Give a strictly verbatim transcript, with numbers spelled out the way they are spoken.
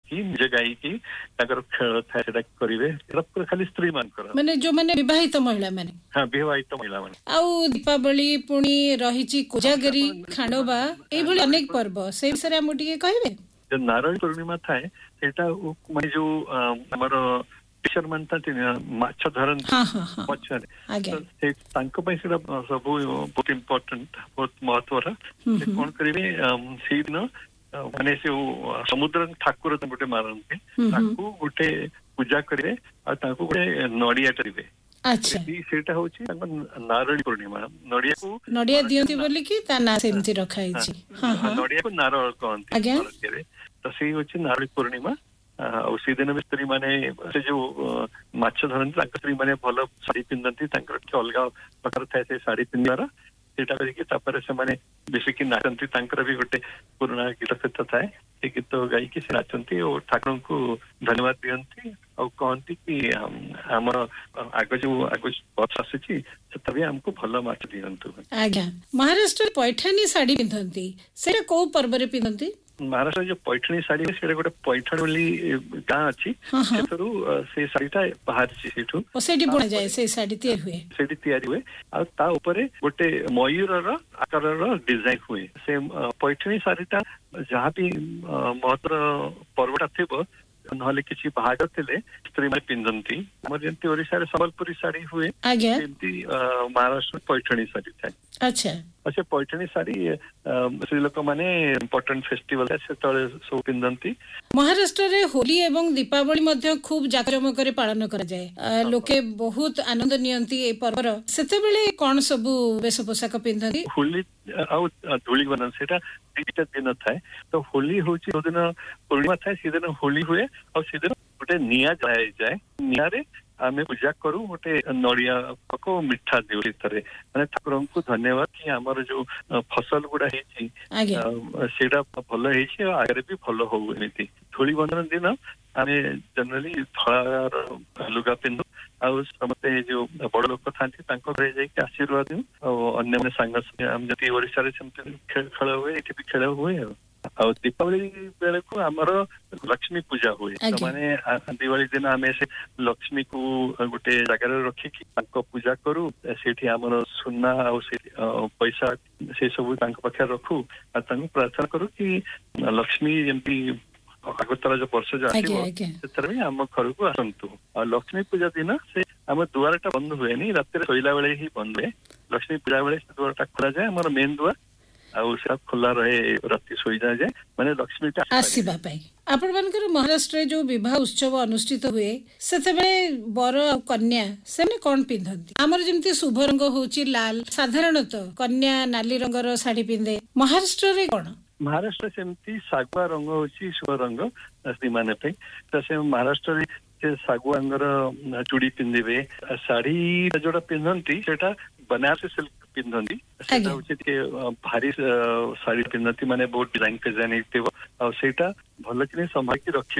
कि निजे गायकी ताकर खेल थाए सेटा करिवे रप खाली स्त्री मानकर माने जो माने विवाहित महिला माने हां विवाहित महिला माने आउ दीपावली पुणी रहिची कोजागरी खाणोबा ए भली अनेक पर्व से विषय हम टिके कहबे जो नारळी पूर्णिमा थाए सेटा माने जो हमर फिशरमैन था माछ धरन पछरे से तांको पई सेटा सब बहुत इंपोर्टेंट बहुत महत्व से कोन करिवे से दिन माने से समुद्र ठाकुर गोटे मारनते ताकू गोटे पूजा करिवे आ ताकू गोटे नडिया करिवे अच्छा सेटा होची नारळी पूर्णिमा नडिया को नडिया दियंती बोली कि ता ना सेमती रखाई छी हां हां नडिया को नारळ कहंती तो से होची नारळी पूर्णिमा ଆଉ ସେଦିନ ବି ସ୍ତ୍ରୀ ମାନେ ସେ ଯୋଉ ମାଛ ଧରନ୍ତି ତାଙ୍କ ସ୍ତ୍ରୀ ମାନେ ଭଲ ଶାଢୀ ପିନ୍ଧନ୍ତି ତାଙ୍କର କିଛି ଅଲଗା ପ୍ରକାର ଥାଏ ସେ ଶାଢୀ ପିନ୍ଧିବାର ସେଇଟା କରିକି ତାପରେ ସେମାନେ ବେଶୀକି ନାଚନ୍ତି ତାଙ୍କର ବି ଗୋଟେ ପୁରୁଣା ଗୀତ ଫେତ ଥାଏ ସେ ଗୀତ ଗାଇକି ସେ ନାଚନ୍ତି ଓ ଠାକୁରଙ୍କୁ ଧନ୍ୟବାଦ ଦିଅନ୍ତି ଆଉ କହନ୍ତି କି ଆମର ଆଗ ଯୋଉ ଆଗ ବର୍ଷ ଆସିଛି ସେଟା ବି ଆମକୁ ଭଲ ମାଛ ଦିଅନ୍ତୁ ଆଜ୍ଞା ମହାରାଷ୍ଟ୍ର ପୈଠାନୀ ଶାଢୀ ପିନ୍ଧନ୍ତି ସେଟା କୋଉ ପର୍ବରେ ପିନ୍ଧନ୍ତି महाराष्ट्र जो पैठणी साड़ी से गोटे पैठण वाली गाँ अच्छी से शाढ़ीटा बाहर सेठू सेठी बुना जाए से शाढ़ी तैयार हुए सेठी तैयार हुए आ ता ऊपर गोटे मयूरर आकारर डिजाइन हुए से पैठणी शाढ़ीटा जहाँ भी महत्व पर्वटा थिबो नहले किसी बाहर थिले स्त्री माने पिंधंती हमर जंती ओडिसा रे संबलपुरी साड़ी हुए जेंती महाराष्ट्र पैठणी साड़ी थाए अच्छा अच्छा पैठणी साड़ी श्री लोक माने इंपोर्टेंट फेस्टिवल से तळे सो पिंधंती महाराष्ट्र रे होली एवं दीपावली मध्ये खूब जाकजमक करे पालन करा जाए लोके बहुत आनंद नियंती ए पर्वर सेते बेले कोन सब वेश पोशाक पिंधंती होली आ धूली बनन सेटा दीटा दिन थाए तो होली होची ओ दिन पूर्णिमा थाए से दिन होली हुए और से दिन गोटे निया जाए जाए निया रे आमे पूजा करू गोटे नडिया पको मिठा देउ तरे माने ठाकुर को धन्यवाद कि हमर जो फसल गुडा हेची सेटा भलो हेची आगे भी भलो हो एमिति धूली बंधन दिन आमे जनरली धळा लुगा पिंदु आउ समते जो बड़ लोक थांती तांको रे जाई के आशीर्वाद दिउ और अन्य माने संग हम जति ओडिसा रे समते खेल हुए एठी भी खेल हुए और दीपावली बेले को हमर लक्ष्मी पूजा हुए तो माने दिवाली दिन हमें से लक्ष्मी को गोटे जगह रखी कि तांको पूजा करू सेठी हमर सुन्ना और से पैसा से सब तांको पाखे रखू आ तांको प्रार्थना करू कि लक्ष्मी एमपी आगतरा जो वर्ष जो आसीबो सेतर भी हम घर को आसंतु और लक्ष्मी पूजा दिन से हम दुआरटा बंद हुए नहीं रात रे सोइला बेले ही बंद हुए लक्ष्मी पूजा बेले से दुआरटा खुला जाए हमर मेन दुआर आउ सब खुला रहे राति सोई जाए माने लक्ष्मी टा आसीबा पाई आपण मानकर महाराष्ट्र जो विवाह उत्सव अनुष्ठित हुए सेते बेले बर और कन्या सेने कोन पिंधंती हमर जेमती शुभ रंग होची लाल साधारणतः कन्या नाली रंगर साड़ी पिंधे महाराष्ट्र रे कोन महाराष्ट्र सेमती सागवा रंग होची शुभ रंग स्त्री माने पे त से महाराष्ट्र रे से सागवा रंगर चूड़ी पिंदिबे साड़ी जोड़ा पिंधंती सेटा बनारसी सिल्क पिंधंती सेटा उचित के भारी साड़ी पिंधंती माने बहुत डिजाइन के जाने और सेटा भलो कि संभाल के रखी